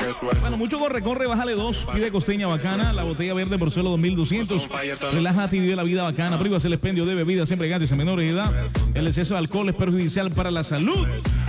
Bueno, mucho corre, bájale 2. Pide costeña bacana, la botella verde por solo 2.200. Relájate y vive la vida bacana. Prívase el expendio de bebidas embriagantes a menores de edad. El exceso de alcohol es perjudicial para la salud.